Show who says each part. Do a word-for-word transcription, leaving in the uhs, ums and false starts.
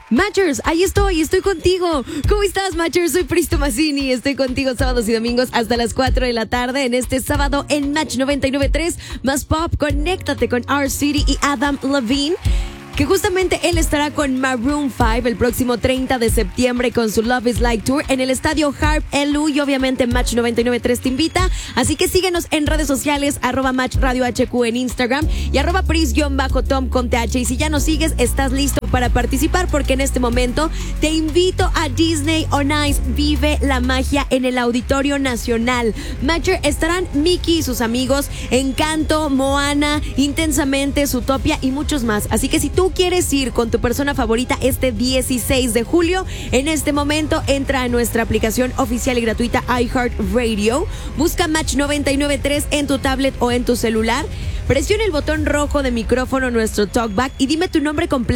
Speaker 1: Matchers, ahí estoy, estoy contigo. ¿Cómo estás, Matchers? Soy Pristo Mazzini. Estoy contigo sábados y domingos hasta las cuatro de la tarde. En este sábado en Match noventa y nueve punto tres, más pop, conéctate con R City y Adam Levine, que justamente él estará con Maroon cinco el próximo treinta de septiembre con su Love is Like Tour en el estadio Harp Elu, y obviamente Match noventa y nueve punto tres te invita. Así que síguenos en redes sociales, arroba Match Radio H Q en Instagram y arroba Pris-Tom con T H. Y si ya nos sigues, estás listo para participar, porque en este momento te invito a Disney on Ice. Vive la magia en el Auditorio Nacional. Matcher, estarán Mickey y sus amigos, Encanto, Moana, Intensamente, Zootopia y muchos más. Así que si tú quieres ir con tu persona favorita este dieciséis de julio, en este momento entra a nuestra aplicación oficial y gratuita iHeartRadio, busca Match noventa y nueve punto tres en tu tablet o en tu celular, presiona el botón rojo de micrófono, nuestro talkback, y dime tu nombre completo